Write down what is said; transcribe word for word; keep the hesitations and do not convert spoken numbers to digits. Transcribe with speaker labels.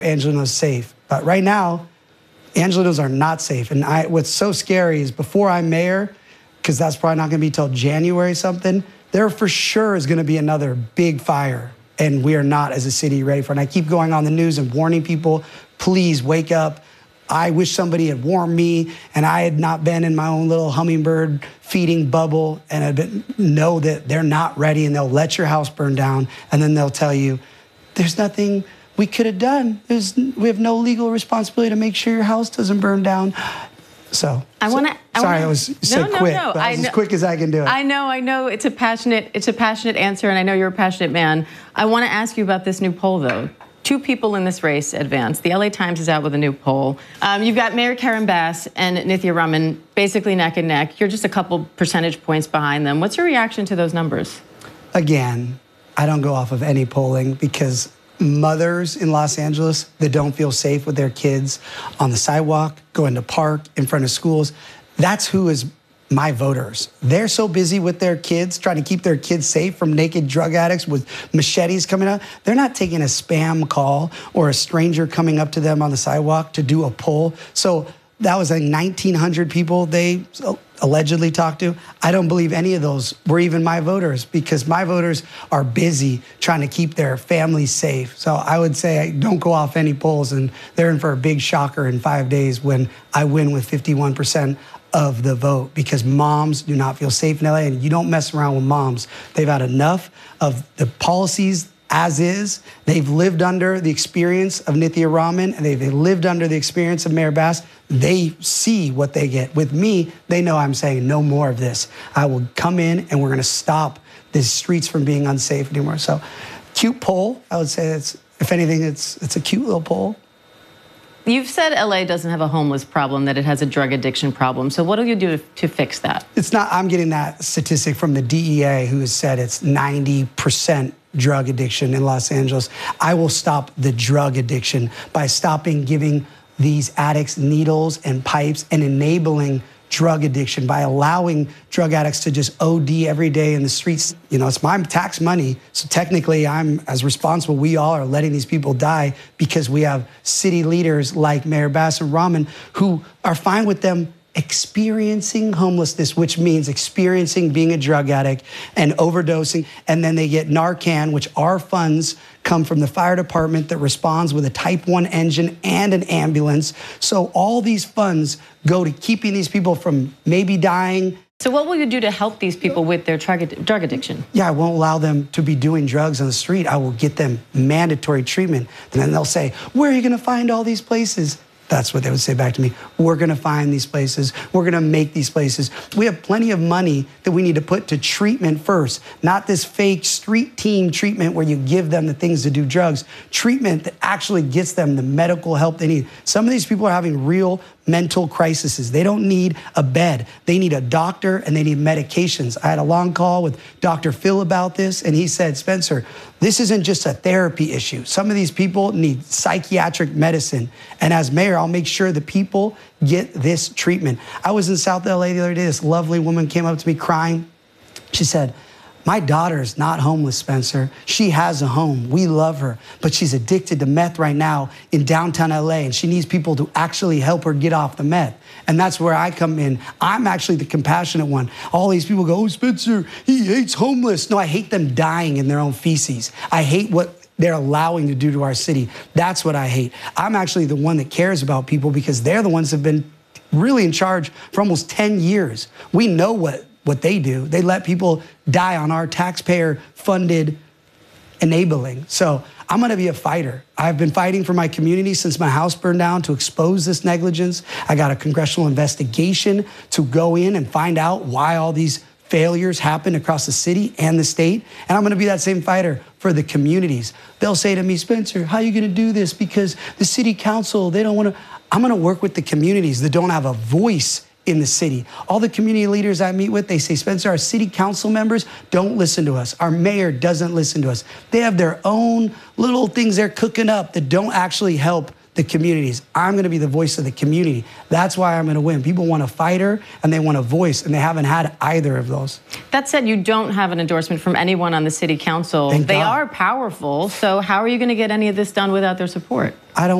Speaker 1: Angelenos safe. But right now, Angelenos are not safe. And I, what's so scary is before I'm mayor, because that's probably not going to be till January something, there for sure is going to be another big fire. And we are not, as a city, ready for it. And I keep going on the news and warning people, please wake up. I wish somebody had warned me and I had not been in my own little hummingbird feeding bubble and had been, know that they're not ready and they'll let your house burn down. And then they'll tell you, there's nothing we could have done. There's, we have no legal responsibility to make sure your house doesn't burn down. So,
Speaker 2: I want to.
Speaker 1: So, sorry,
Speaker 2: wanna,
Speaker 1: I was said
Speaker 2: no, no,
Speaker 1: quick,
Speaker 2: no.
Speaker 1: but I was
Speaker 2: I
Speaker 1: as quick as I can do it.
Speaker 2: I know, I know. It's a passionate, it's a passionate answer, and I know you're a passionate man. I want to ask you about this new poll, though. Two people in this race advanced. The L A Times is out with a new poll. Um, you've got Mayor Karen Bass and Nithya Raman basically neck and neck. You're just a couple percentage points behind them. What's your reaction to those numbers?
Speaker 1: Again, I don't go off of any polling because mothers in Los Angeles that don't feel safe with their kids on the sidewalk, going to park, in front of schools, that's who is my voters. They're so busy with their kids, trying to keep their kids safe from naked drug addicts with machetes coming out. They're not taking a spam call or a stranger coming up to them on the sidewalk to do a poll. So that was like nineteen hundred people they allegedly talked to. I don't believe any of those were even my voters because my voters are busy trying to keep their families safe. So I would say I don't go off any polls, and they're in for a big shocker in five days when I win with fifty-one percent of the vote, because moms do not feel safe in L A, and you don't mess around with moms. They've had enough of the policies as is. They've lived under the experience of Nithya Raman, and they've lived under the experience of Mayor Bass. They see what they get. With me, they know I'm saying no more of this. I will come in and we're gonna stop the streets from being unsafe anymore. So, cute poll. I would say it's, if anything, it's it's a cute little poll.
Speaker 2: You've said L A doesn't have a homeless problem, that it has a drug addiction problem. So what do you do to, to fix that? It's
Speaker 1: not, I'm getting that statistic from the D E A, who has said it's ninety percent drug addiction in Los Angeles. I will stop the drug addiction by stopping giving these addicts needles and pipes and enabling drug addiction by allowing drug addicts to just O D every day in the streets. You know, it's my tax money, so technically I'm as responsible. We all are letting these people die because we have city leaders like Mayor Bass and Raman who are fine with them experiencing homelessness, which means experiencing being a drug addict and overdosing, and then they get Narcan, which our funds come from the fire department that responds with a type one engine and an ambulance. So all these funds go to keeping these people from maybe dying.
Speaker 2: So what will you do to help these people with their drug addiction?
Speaker 1: Yeah, I won't allow them to be doing drugs on the street. I will get them mandatory treatment. And then they'll say, where are you gonna find all these places? That's what they would say back to me. We're gonna find these places. We're gonna make these places. We have plenty of money that we need to put to treatment first, not this fake street team treatment where you give them the things to do drugs. Treatment that actually gets them the medical help they need. Some of these people are having real mental crises. They don't need a bed. They need a doctor and they need medications. I had a long call with Doctor Phil about this, and he said, Spencer, this isn't just a therapy issue. Some of these people need psychiatric medicine. And as mayor, I'll make sure the people get this treatment. I was in South L A the other day. This lovely woman came up to me crying. She said, my daughter's not homeless, Spencer. She has a home. We love her, but she's addicted to meth right now in downtown L A, and she needs people to actually help her get off the meth. And that's where I come in. I'm actually the compassionate one. All these people go, oh, Spencer, he hates homeless. No, I hate them dying in their own feces. I hate what they're allowing to do to our city. That's what I hate. I'm actually the one that cares about people because they're the ones that have been really in charge for almost ten years. We know what what they do. They let people die on our taxpayer-funded enabling. So I'm gonna be a fighter. I've been fighting for my community since my house burned down to expose this negligence. I got a congressional investigation to go in and find out why all these failures happen across the city and the state. And I'm gonna be that same fighter for the communities. They'll say to me, Spencer, how are you gonna do this? Because the city council, they don't wanna, I'm gonna work with the communities that don't have a voice in the city. All the community leaders I meet with, they say, Spencer, our city council members don't listen to us. Our mayor doesn't listen to us. They have their own little things they're cooking up that don't actually help the communities. I'm going to be the voice of the community. That's why I'm going to win. People want a fighter and they want a voice, and they haven't had either of those.
Speaker 2: That said, you don't have an endorsement from anyone on the city council.
Speaker 1: Thank
Speaker 2: they
Speaker 1: God.
Speaker 2: are powerful, so how are you going to get any of this done without their support?
Speaker 1: I don't